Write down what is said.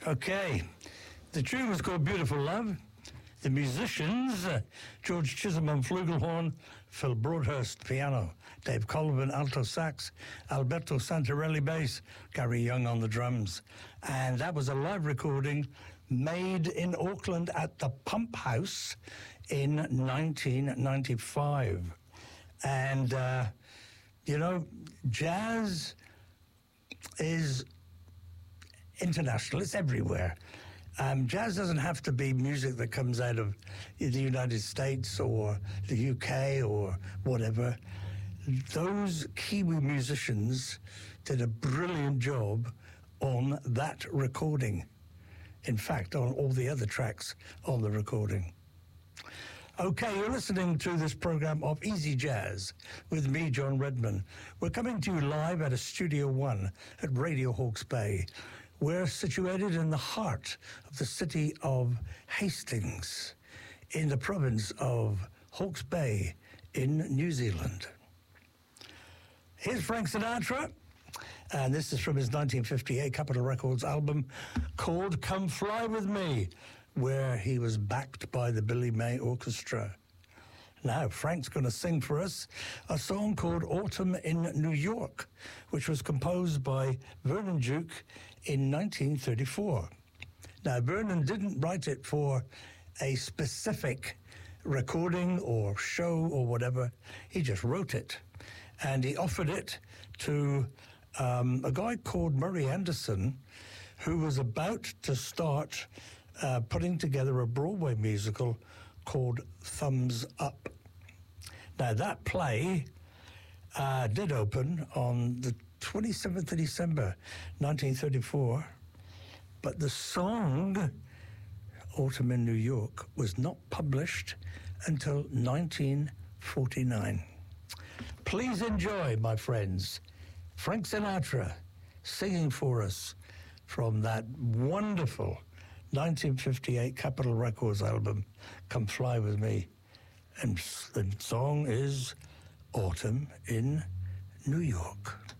Okay, the tune was called Beautiful Love. The musicians, George Chisholm on flugelhorn, Phil Broadhurst piano, Dave Colvin alto sax, Alberto Santarelli bass, Gary Young on the drums. And that was a live recording made in Auckland at the Pump House in 1995. And, jazz is international. It's everywhere. Jazz doesn't have to be music that comes out of the United States or the UK or whatever. Those Kiwi musicians did a brilliant job on that recording. In fact, on all the other tracks on the recording. Okay, you're listening to this program of Easy Jazz with me, John Redman. We're coming to you live at a Studio One at Radio Hawke's Bay. We're situated in the heart of the city of Hastings, in the province of Hawke's Bay in New Zealand. Here's Frank Sinatra, and this is from his 1958 Capitol Records album called Come Fly With Me, where he was backed by the Billy May Orchestra. Now, Frank's going to sing for us a song called Autumn in New York, which was composed by Vernon Duke in 1934. Now, Vernon didn't write it for a specific recording or show or whatever. He just wrote it. And he offered it to a guy called Murray Anderson, who was about to start putting together a Broadway musical called Thumbs Up. Now, that play did open on the 27th of December, 1934, but the song, Autumn in New York, was not published until 1949. Please enjoy, my friends, Frank Sinatra singing for us from that wonderful 1958 Capitol Records album, Come Fly With Me. And the song is Autumn in New York.